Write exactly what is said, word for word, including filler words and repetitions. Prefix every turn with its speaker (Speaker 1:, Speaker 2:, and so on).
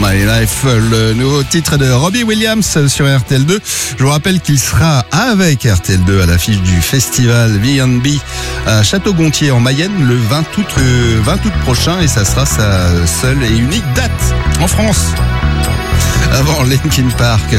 Speaker 1: My Life, le nouveau titre de Robbie Williams sur R T L deux. Je vous rappelle qu'il sera avec R T L deux à l'affiche du festival V and B à Château-Gontier en Mayenne le vingt août, euh, vingt août prochain, et ça sera sa seule et unique date en France. Avant Linkin Park,